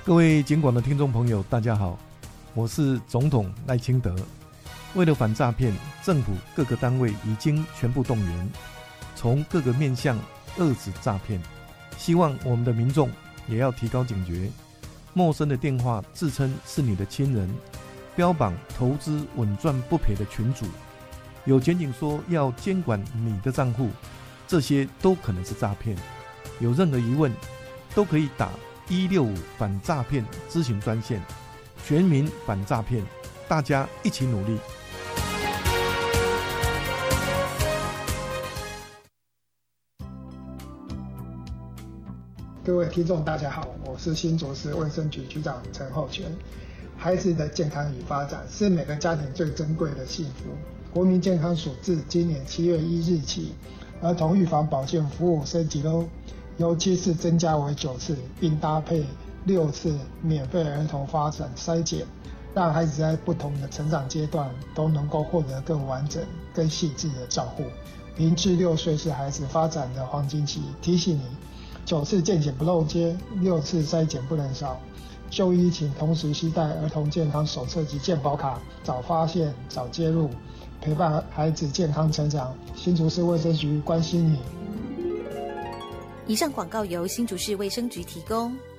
各位警广的听众朋友大家好，我是总统赖清德。为了反诈骗，政府各个单位已经全部动员，从各个面向遏止诈骗。希望我们的民众也要提高警觉，陌生的电话自称是你的亲人，标榜投资稳赚不赔的群组，有检警说要监管你的账户，这些都可能是诈骗。有任何疑问都可以打165反诈骗咨询专线，全民反诈骗，大家一起努力。 各位听众大家好，我是新竹市卫生局局长陈厚全。孩子的健康与发展是每个家庭最珍贵的幸福。国民健康署自今年7月1日起，儿童预防保健服务升级喽，由7次增加为9次，并搭配6次免费儿童发展筛检，让孩子在不同的成长阶段都能够获得更完整、更细致的照顾。0至6岁是孩子发展的黄金期，提醒你9次健检不漏接，6次筛检不能少。就医请同时携带儿童健康手册及健保卡，早发现、早介入，陪伴孩子健康成长。新竹市卫生局关心你。 以上广告由新竹市卫生局提供。